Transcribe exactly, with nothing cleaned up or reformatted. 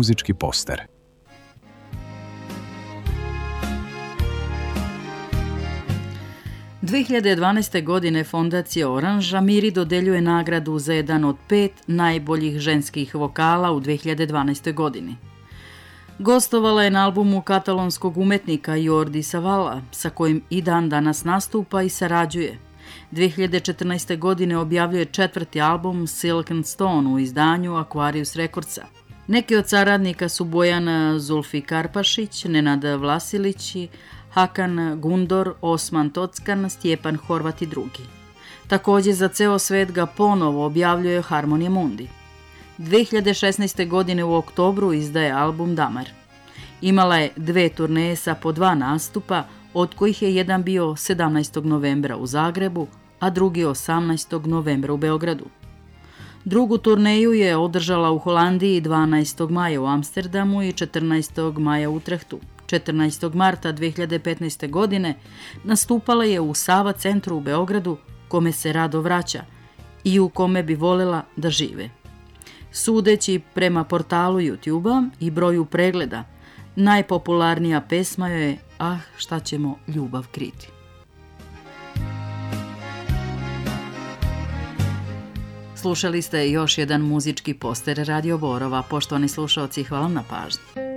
muzički poster. dve hiljade dvanaeste. godine fondacija Oranž Amiri dodeljuje nagradu za jedan od pet najboljih ženskih vokala u dve hiljade dvanaestoj. godini. Gostovala je na albumu katalonskog umetnika Jordi Savalla, sa kojim i dan danas nastupa i sarađuje. dve hiljade četrnaeste. godine objavljuje četvrti album Silk and Stone u izdanju Aquarius Recordsa. Neki od saradnika su Bojana Zulfikarpašić, Nenad Vlasilić, Hakan Gundor, Osman Tockan, Stjepan Horvat i drugi. Također za ceo svet ga ponovo objavljuje Harmonija Mundi. dve hiljade šesnaeste. godine u oktobru izdaje album Damar. Imala je dve turneje sa po dva nastupa, od kojih je jedan bio sedamnaestog novembra u Zagrebu, a drugi osamnaestog novembra u Beogradu. Drugu turneju je održala u Holandiji dvanaestog maja u Amsterdamu i četrnaestog maja u Utrehtu. četrnaestog marta dve hiljade petnaeste. godine nastupala je u Sava centru u Beogradu, kome se rado vraća i u kome bi voljela da žive. Sudeći prema portalu YouTube-a i broju pregleda, najpopularnija pesma je Ah, šta ćemo ljubav kriti. Slušali ste još jedan muzički poster Radio Borova. Poštovani slušaoci, hvala na pažnji.